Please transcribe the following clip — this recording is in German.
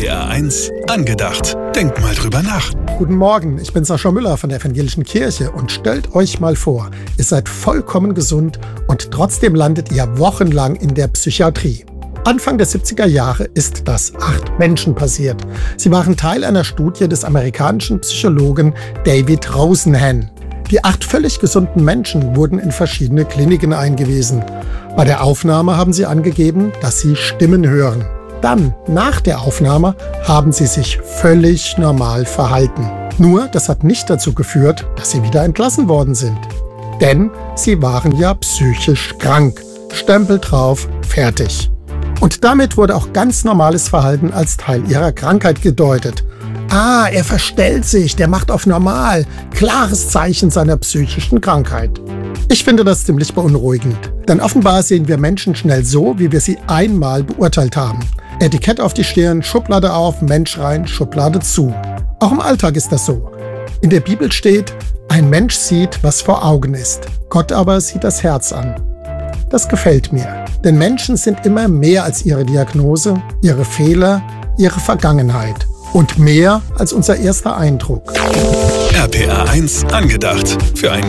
RPA 1 angedacht. Denkt mal drüber nach. Guten Morgen, ich bin Sascha Müller von der Evangelischen Kirche und stellt euch mal vor, ihr seid vollkommen gesund und trotzdem landet ihr wochenlang in der Psychiatrie. Anfang der 70er Jahre ist das 8 Menschen passiert. Sie waren Teil einer Studie des amerikanischen Psychologen David Rosenhan. Die 8 völlig gesunden Menschen wurden in verschiedene Kliniken eingewiesen. Bei der Aufnahme haben sie angegeben, dass sie Stimmen hören. Dann, nach der Aufnahme, haben sie sich völlig normal verhalten. Nur, das hat nicht dazu geführt, dass sie wieder entlassen worden sind. Denn sie waren ja psychisch krank. Stempel drauf, fertig. Und damit wurde auch ganz normales Verhalten als Teil ihrer Krankheit gedeutet. Ah, er verstellt sich, der macht auf normal. Klares Zeichen seiner psychischen Krankheit. Ich finde das ziemlich beunruhigend. Denn offenbar sehen wir Menschen schnell so, wie wir sie einmal beurteilt haben. Etikett auf die Stirn, Schublade auf, Mensch rein, Schublade zu. Auch im Alltag ist das so. In der Bibel steht, ein Mensch sieht, was vor Augen ist. Gott aber sieht das Herz an. Das gefällt mir. Denn Menschen sind immer mehr als ihre Diagnose, ihre Fehler, ihre Vergangenheit. Und mehr als unser erster Eindruck. RPA 1 angedacht. Für ein